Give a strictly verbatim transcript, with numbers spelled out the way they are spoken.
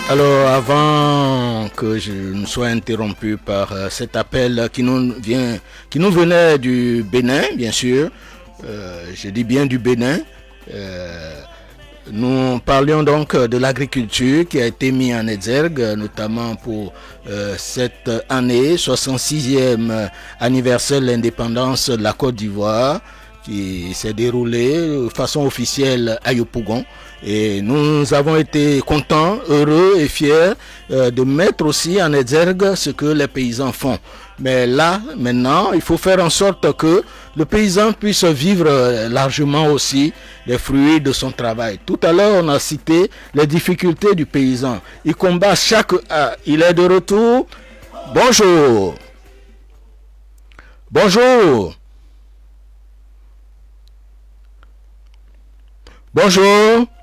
Alors, avant que je ne sois interrompu par euh, cet appel qui nous vient, qui nous venait du Bénin, bien sûr, euh, je dis bien du Bénin. euh, Nous parlions donc de l'agriculture qui a été mise en exergue, notamment pour euh, cette année, soixante-sixième anniversaire de l'indépendance de la Côte d'Ivoire, qui s'est déroulée de façon officielle à Yopougon. Et nous avons été contents, heureux et fiers euh, de mettre aussi en exergue ce que les paysans font. Mais là, maintenant, il faut faire en sorte que le paysan puisse vivre largement aussi les fruits de son travail. Tout à l'heure, on a cité les difficultés du paysan. Il combat chaque... Ah, il est de retour. Bonjour. Bonjour. Bonjour.